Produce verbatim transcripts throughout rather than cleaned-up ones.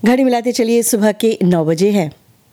घड़ी मिलाते चलिए, सुबह के नौ बजे है।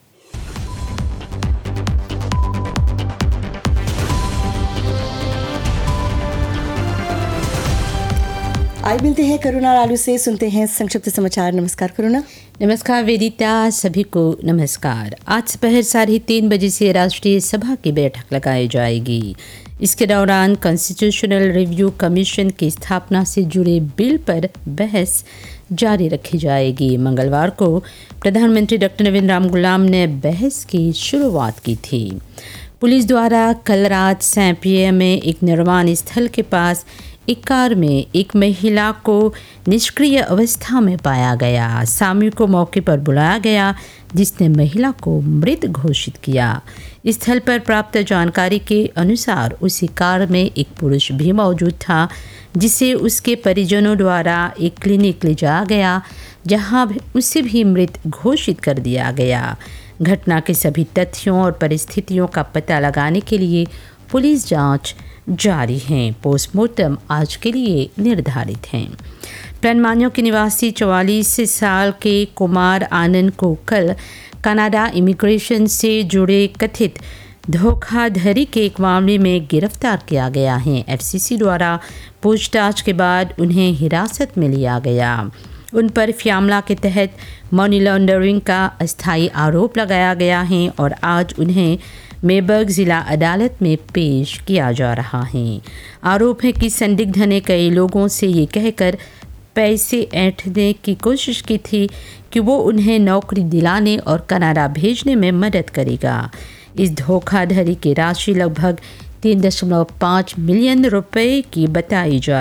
आई मिलते हैं करुणा लालू से, सुनते हैं संक्षिप्त समाचार। नमस्कार करुणा। नमस्कार वेदिता, सभी को नमस्कार। आज दोपहर साढ़े तीन बजे से राष्ट्रीय सभा की बैठक लगाई जाएगी। इसके दौरान कॉन्स्टिट्यूशनल रिव्यू कमीशन की स्थापना से जुड़े बिल पर बहस जारी रखी जाएगी। मंगलवार को प्रधानमंत्री डॉक्टर नवीन राम गुलाम ने बहस की शुरुआत की थी। पुलिस द्वारा कल रात सैंपिया में एक निर्माण स्थल के पास एक कार में एक महिला को निष्क्रिय अवस्था में पाया गया। स्वामी को मौके पर बुलाया गया, जिसने महिला को मृत घोषित किया। स्थल पर प्राप्त जानकारी के अनुसार उसी कार में एक पुरुष भी मौजूद था, जिसे उसके परिजनों द्वारा एक क्लिनिक ले जाया गया, जहां उसे भी मृत घोषित कर दिया गया। घटना के सभी तथ्यों और परिस्थितियों का पता लगाने के लिए पुलिस जांच जारी हैं। पोस्टमार्टम आज के लिए निर्धारित हैं। प्लानमानियों के निवासी चौवालीस साल के कुमार आनंद को कल कनाडा इमिग्रेशन से जुड़े कथित धोखाधड़ी के एक मामले में गिरफ्तार किया गया है। एफसीसी द्वारा पूछताछ के बाद उन्हें हिरासत में लिया गया। उन पर फ्यामला के तहत मनी लॉन्ड्रिंग का अस्थायी आरोप लगाया गया है और आज उन्हें मेबर्ग जिला अदालत में पेश किया जा रहा है। आरोप है कि संदिग्ध ने कई लोगों से ये कहकर पैसे ऐंठने की कोशिश की थी कि वो उन्हें नौकरी दिलाने और कनाडा भेजने में मदद करेगा। इस धोखाधड़ी की राशि लगभग तीन दशमलव पाँच मिलियन रुपए की बताई जा